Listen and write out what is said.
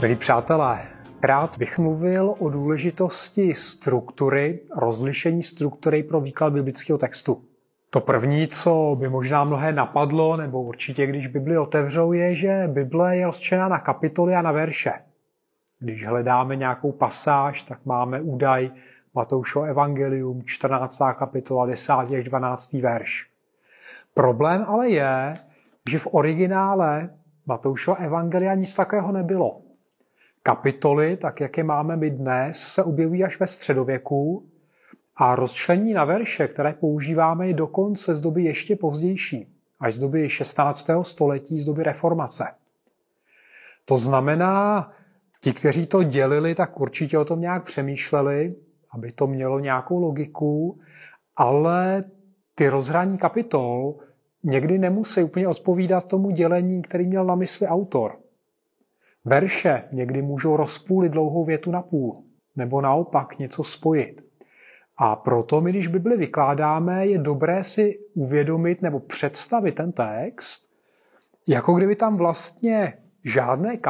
Milí přátelé, rád bych mluvil o důležitosti struktury, rozlišení struktury pro výklad biblického textu. To první, co by možná mnohé napadlo, nebo určitě když Bibli otevřou, je, že Bible je rozčleněna na kapitoly a na verše. Když hledáme nějakou pasáž, tak máme údaj Matoušovo evangelium, 14. kapitola, 10. až 12. verš. Problém ale je, že v originále Matoušova evangelia nic takového nebylo. Kapitoly, tak jak je máme my dnes, se objevují až ve středověku a rozčlení na verše, které používáme, je dokonce z doby ještě pozdější, až z doby 16. století, z doby reformace. To znamená, ti, kteří to dělili, tak určitě o tom nějak přemýšleli, aby to mělo nějakou logiku, ale ty rozhraní kapitol někdy nemusí úplně odpovídat tomu dělení, který měl na mysli autor. Verše někdy můžou rozpůlit dlouhou větu na půl, nebo naopak něco spojit. A proto my, když Bibli vykládáme, je dobré si uvědomit nebo představit ten text, jako kdyby tam vlastně žádné